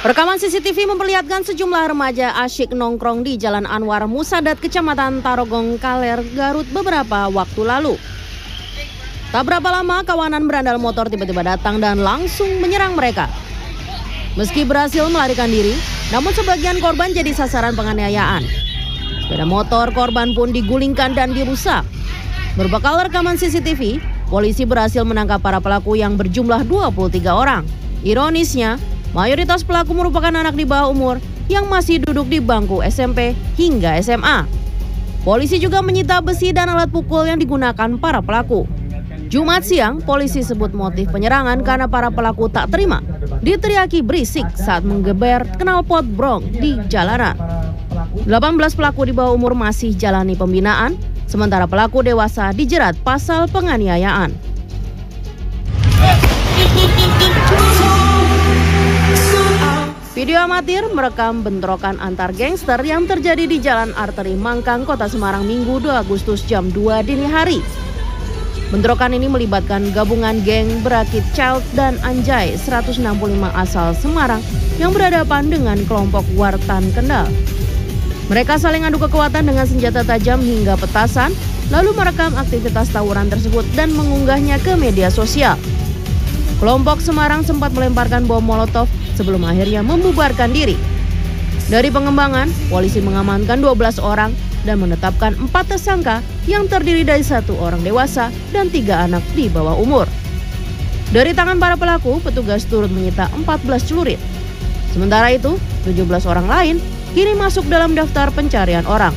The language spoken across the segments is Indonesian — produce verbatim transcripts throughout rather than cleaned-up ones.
Rekaman C C T V memperlihatkan sejumlah remaja asyik nongkrong di Jalan Anwar Musadat, Kecamatan Tarogong, Kaler, Garut beberapa waktu lalu. Tak berapa lama kawanan berandal motor tiba-tiba datang dan langsung menyerang mereka. Meski berhasil melarikan diri, namun sebagian korban jadi sasaran penganiayaan. Sepeda motor korban pun digulingkan dan dirusak. Berbekal rekaman C C T V, polisi berhasil menangkap para pelaku yang berjumlah dua puluh tiga orang. Ironisnya, mayoritas pelaku merupakan anak di bawah umur yang masih duduk di bangku S M P hingga S M A. Polisi juga menyita besi dan alat pukul yang digunakan para pelaku. Jumat siang, polisi sebut motif penyerangan karena para pelaku tak terima diteriaki berisik saat menggeber knalpot brong di jalanan. delapan belas pelaku di bawah umur masih jalani pembinaan, sementara pelaku dewasa dijerat pasal penganiayaan. Video amatir merekam bentrokan antar gangster yang terjadi di Jalan Arteri Mangkang, Kota Semarang, Minggu dua Agustus jam dua dini hari. Bentrokan ini melibatkan gabungan geng berakit Child dan Anjay seratus enam puluh lima asal Semarang yang berhadapan dengan kelompok Wartan Kendal. Mereka saling adu kekuatan dengan senjata tajam hingga petasan, lalu merekam aktivitas tawuran tersebut dan mengunggahnya ke media sosial. Kelompok Semarang sempat melemparkan bom molotov sebelum akhirnya membubarkan diri. Dari pengembangan, polisi mengamankan dua belas orang dan menetapkan empat tersangka yang terdiri dari satu orang dewasa dan tiga anak di bawah umur. Dari tangan para pelaku, petugas turut menyita empat belas celurit. Sementara itu, tujuh belas orang lain kini masuk dalam daftar pencarian orang.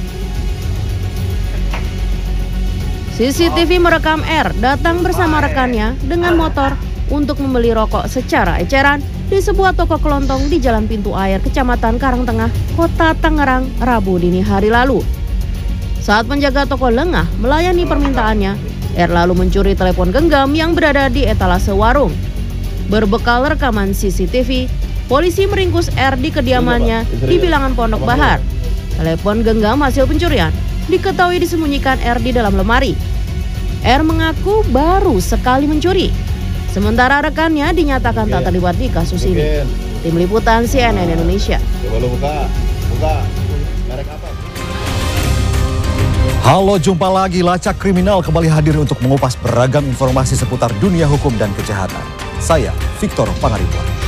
C C T V merekam R datang bersama rekannya dengan motor untuk membeli rokok secara eceran di sebuah toko kelontong di Jalan Pintu Air, Kecamatan Karangtengah, Kota Tangerang, Rabu dini hari lalu. Saat penjaga toko lengah melayani permintaannya, R lalu mencuri telepon genggam yang berada di etalase warung. Berbekal rekaman C C T V, polisi meringkus R di kediamannya di bilangan Pondok Bahar. Telepon genggam hasil pencurian diketahui disembunyikan R di dalam lemari. R mengaku baru sekali mencuri. Sementara rekannya dinyatakan tak terlibat di kasus ini. Tim Liputan C N N Indonesia. Halo, jumpa lagi. Lacak Kriminal kembali hadir untuk mengupas beragam informasi seputar dunia hukum dan kejahatan. Saya Victor Pangaribuan.